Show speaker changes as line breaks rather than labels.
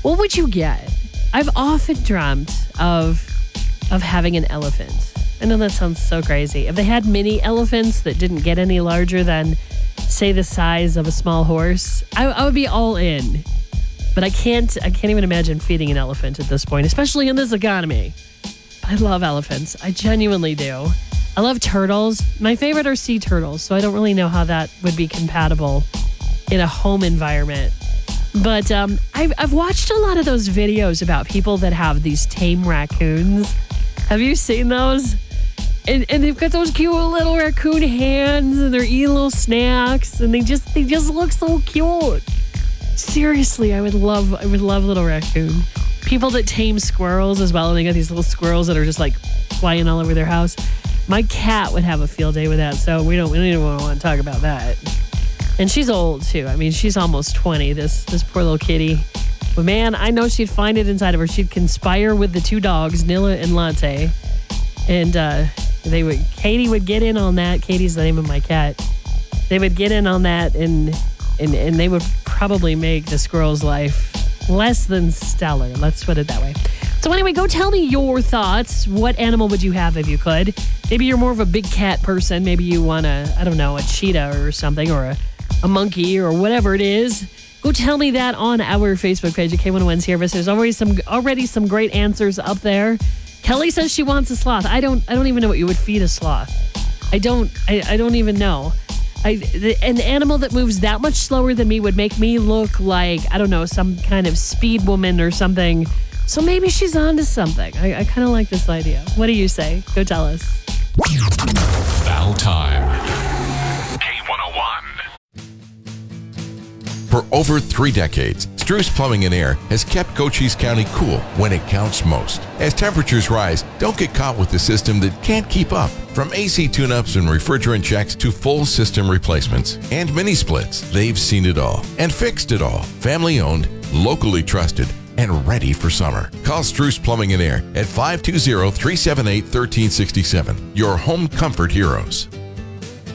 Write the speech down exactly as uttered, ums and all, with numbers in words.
What would you get? I've often dreamt of of having an elephant. I know that sounds so crazy. If they had mini elephants that didn't get any larger than, say, the size of a small horse, I, I would be all in. But I can't I can't even imagine feeding an elephant at this point, especially in this economy. But I love elephants. I genuinely do. I love turtles. My favorite are sea turtles, so I don't really know how that would be compatible in a home environment. But um, I've, I've watched a lot of those videos about people that have these tame raccoons. Have you seen those? And, and they've got those cute little raccoon hands, and they're eating little snacks, and they just they just look so cute. Seriously, I would love I would love little raccoon. People that tame squirrels as well, and they got these little squirrels that are just like flying all over their house. My cat would have a field day with that, so we don't we don't even want to talk about that. And she's old too. I mean, she's almost twenty. This this poor little kitty. But man, I know she'd find it inside of her. She'd conspire with the two dogs, Nilla and Latte, and uh, they would. Katie would get in on that. Katie's the name of my cat. They would get in on that, and and and they would probably make the squirrel's life less than stellar. Let's put it that way. So anyway, go tell me your thoughts. What animal would you have if you could? Maybe you're more of a big cat person. Maybe you want a, I don't know, a cheetah or something, or a, a monkey or whatever it is. Go tell me that on our Facebook page at K one oh one Service. There's already some already some great answers up there. Kelly says she wants a sloth. I don't I don't even know what you would feed a sloth. I don't I, I don't even know. I, the, an animal that moves that much slower than me would make me look like, I don't know, some kind of speed woman or something. So maybe she's onto something. I, I kind of like this idea. What do you say? Go tell us.
Battle time. K one oh one.
For over three decades, Struce Plumbing and Air has kept Cochise County cool when it counts most. As temperatures rise, don't get caught with the system that can't keep up. From A C tune-ups and refrigerant checks to full system replacements and mini splits, they've seen it all and fixed it all. Family-owned, locally trusted, and ready for summer. Call Struce Plumbing and Air at five two zero, three seven eight, one three six seven. Your home comfort heroes.